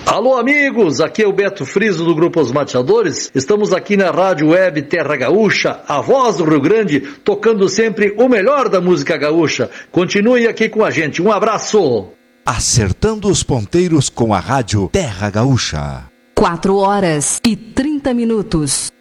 Alô, amigos, aqui é o Beto Friso do Grupo Os Mateadores. Estamos aqui na Rádio Web Terra Gaúcha, a voz do Rio Grande, tocando sempre o melhor da música gaúcha. Continue aqui com a gente. Um abraço. Acertando os ponteiros com a Rádio Terra Gaúcha. 4 horas e 30 minutos.